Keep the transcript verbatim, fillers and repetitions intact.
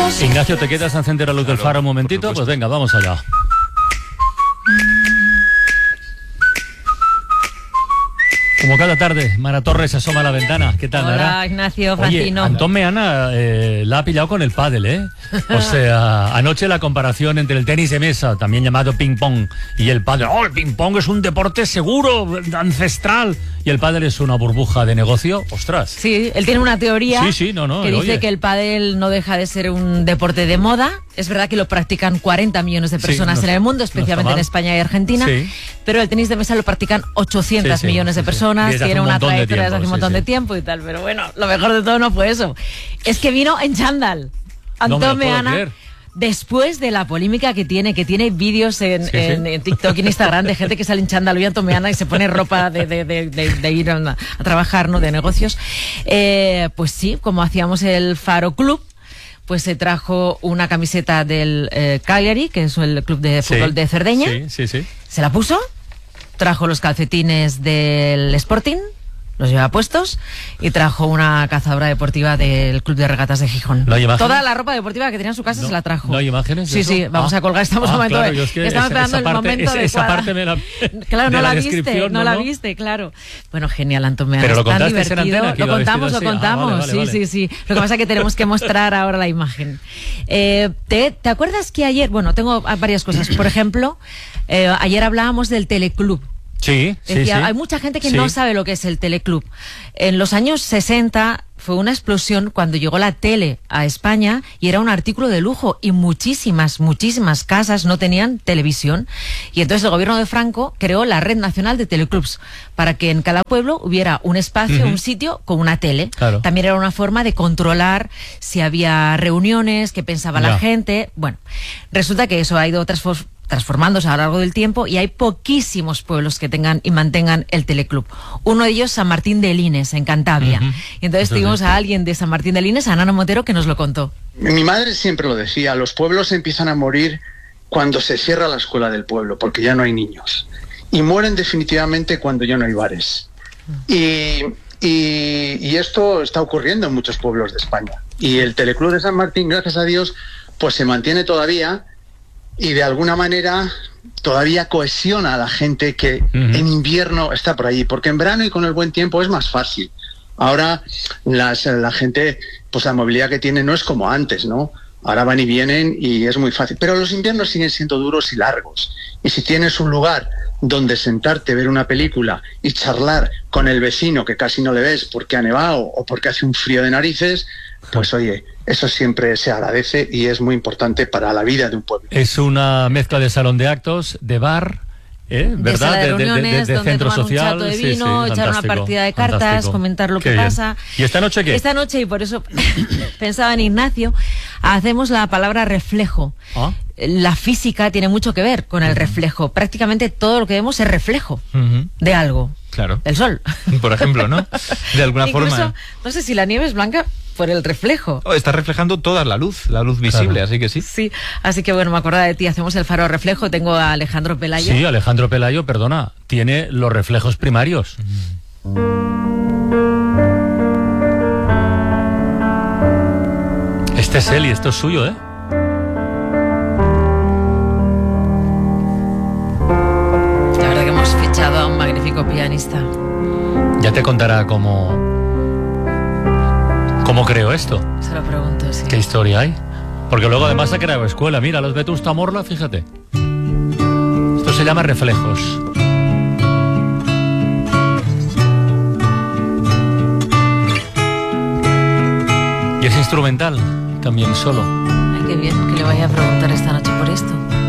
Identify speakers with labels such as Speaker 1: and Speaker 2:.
Speaker 1: vamos.
Speaker 2: Ignacio, ¿te quedas a encender la luz del faro un momentito? Pues venga, vamos allá. Como cada tarde, Mara Torres asoma a la ventana. ¿Qué tal, Mara?
Speaker 1: Hola, Ignacio, Francino.
Speaker 2: Oye, Antón Meana eh, la ha pillado con el pádel, ¿eh? O sea, anoche la comparación entre el tenis de mesa, también llamado ping-pong, y el pádel. ¡Oh, el ping-pong es un deporte seguro, ancestral! Y el pádel es una burbuja de negocio. ¡Ostras!
Speaker 1: Sí, él tiene una teoría
Speaker 2: sí, sí, no, no,
Speaker 1: que dice
Speaker 2: oye.
Speaker 1: que el pádel no deja de ser un deporte de moda. Es verdad que lo practican cuarenta millones de personas
Speaker 2: sí, no,
Speaker 1: en el mundo, especialmente
Speaker 2: no
Speaker 1: en España y Argentina. Sí. Pero el tenis de mesa lo practican ochocientos
Speaker 2: sí, sí,
Speaker 1: millones de
Speaker 2: sí,
Speaker 1: personas,
Speaker 2: sí.
Speaker 1: tiene
Speaker 2: un
Speaker 1: una trayectoria
Speaker 2: desde
Speaker 1: hace un
Speaker 2: sí,
Speaker 1: montón
Speaker 2: sí.
Speaker 1: de tiempo y tal. Pero bueno, lo mejor de todo no fue eso. Es que vino en chándal.
Speaker 2: No me lo
Speaker 1: Antón
Speaker 2: puedo
Speaker 1: Meana.
Speaker 2: creer.
Speaker 1: Después de la polémica que tiene, que tiene vídeos en,
Speaker 2: sí,
Speaker 1: en,
Speaker 2: sí.
Speaker 1: en TikTok y en Instagram de gente que sale en chándal y Antón Meana y se pone ropa de, de, de, de, de ir a, a trabajar, ¿no? De negocios. Eh, pues sí, como hacíamos el Faro Club, pues se trajo una camiseta del eh, Cagliari, que es el club de fútbol
Speaker 2: sí,
Speaker 1: de Cerdeña.
Speaker 2: Sí, sí, sí.
Speaker 1: Se la puso, trajo los calcetines del Sporting, los lleva puestos, y trajo una cazadora deportiva del Club de Regatas de Gijón.
Speaker 2: ¿No hay imágenes?
Speaker 1: Toda la ropa deportiva que tenía en su casa
Speaker 2: no,
Speaker 1: se la trajo.
Speaker 2: ¿No hay imágenes?
Speaker 1: Sí,
Speaker 2: eso?
Speaker 1: sí, vamos
Speaker 2: ah,
Speaker 1: a colgar, estamos
Speaker 2: ah,
Speaker 1: en momento
Speaker 2: claro,
Speaker 1: de,
Speaker 2: yo es que
Speaker 1: estamos
Speaker 2: esa,
Speaker 1: esperando
Speaker 2: esa
Speaker 1: el
Speaker 2: parte,
Speaker 1: momento
Speaker 2: esa,
Speaker 1: esa
Speaker 2: esa parte me la,
Speaker 1: claro,
Speaker 2: de
Speaker 1: no la,
Speaker 2: la
Speaker 1: viste, no,
Speaker 2: no,
Speaker 1: la
Speaker 2: no.
Speaker 1: viste, claro. Bueno, genial, Antón Meana,
Speaker 2: Pero lo
Speaker 1: es tan
Speaker 2: contaste en
Speaker 1: divertido.
Speaker 2: antena, que
Speaker 1: Lo
Speaker 2: iba
Speaker 1: contamos, lo
Speaker 2: vestido así.
Speaker 1: contamos,
Speaker 2: Ah, vale,
Speaker 1: sí,
Speaker 2: vale,
Speaker 1: sí, sí. Lo que pasa es que tenemos que mostrar ahora la imagen. Eh, ¿te, ¿Te acuerdas que ayer, bueno, tengo varias cosas. Por ejemplo, eh, ayer hablábamos del Teleclub.
Speaker 2: Sí, sí,
Speaker 1: Decía,
Speaker 2: sí.
Speaker 1: hay mucha gente que
Speaker 2: sí.
Speaker 1: no sabe lo que es el Teleclub. En los años sesenta fue una explosión cuando llegó la tele a España y era un artículo de lujo y muchísimas, muchísimas casas no tenían televisión. Y entonces el gobierno de Franco creó la Red Nacional de Teleclubs para que en cada pueblo hubiera un espacio, uh-huh. un sitio con una tele.
Speaker 2: Claro.
Speaker 1: También era una forma de controlar si había reuniones, qué pensaba ya. la gente. Bueno, resulta que eso ha ido transformando transformándose a lo largo del tiempo y hay poquísimos pueblos que tengan y mantengan el Teleclub. Uno de ellos, San Martín de Lines, en Cantabria. Uh-huh. Y entonces tuvimos a alguien de San Martín de Lines, a Nano Montero, que nos lo contó.
Speaker 3: Mi madre siempre lo decía, los pueblos empiezan a morir cuando se cierra la escuela del pueblo, porque ya no hay niños. Y mueren definitivamente cuando ya no hay bares. Uh-huh. Y, y, y esto está ocurriendo en muchos pueblos de España. Y el Teleclub de San Martín, gracias a Dios, pues se mantiene todavía. Y de alguna manera todavía cohesiona a la gente que uh-huh. en invierno está por allí, porque en verano y con el buen tiempo es más fácil. Ahora las, la gente, pues la movilidad que tiene no es como antes, ¿no? Ahora van y vienen y es muy fácil. Pero los inviernos siguen siendo duros y largos. Y si tienes un lugar donde sentarte, ver una película y charlar con el vecino que casi no le ves porque ha nevado o porque hace un frío de narices, pues oye, eso siempre se agradece y es muy importante para la vida de un pueblo.
Speaker 2: Es una mezcla de salón de actos, de bar, ¿eh? ¿verdad?
Speaker 1: De, de,
Speaker 2: reuniones, de, de, de centro social,
Speaker 1: un chato de vino,
Speaker 2: sí, sí,
Speaker 1: echar una partida de cartas,
Speaker 2: fantástico.
Speaker 1: comentar lo
Speaker 2: qué
Speaker 1: que
Speaker 2: bien.
Speaker 1: pasa.
Speaker 2: ¿Y esta noche qué?
Speaker 1: Esta noche, y por eso pensaba en Ignacio, hacemos la palabra reflejo. ¿Ah? La física tiene mucho que ver con el uh-huh. reflejo. Prácticamente todo lo que vemos es reflejo uh-huh. de algo.
Speaker 4: Claro.
Speaker 1: El sol.
Speaker 4: Por ejemplo, ¿no? De alguna
Speaker 1: Incluso,
Speaker 4: forma.
Speaker 1: No sé si la nieve es blanca por el reflejo.
Speaker 4: Oh, está reflejando toda la luz, la luz visible, claro. Así que sí.
Speaker 1: Sí, así que bueno, me acordaba de ti, hacemos el faro reflejo, tengo a Alejandro Pelayo.
Speaker 2: Sí, Alejandro Pelayo, perdona, tiene los reflejos primarios. Mm. Este es él y esto es suyo, ¿eh?
Speaker 1: La verdad que hemos fichado a un magnífico pianista.
Speaker 2: Ya te contará cómo... ¿Cómo creo esto?
Speaker 1: Se lo pregunto, sí.
Speaker 2: ¿Qué historia hay? Porque luego además ha creado escuela. Mira, los Vetusta Morla, fíjate. Esto se llama reflejos. Y es instrumental, también solo.
Speaker 1: Ay, qué bien, que le vaya a preguntar esta noche por esto.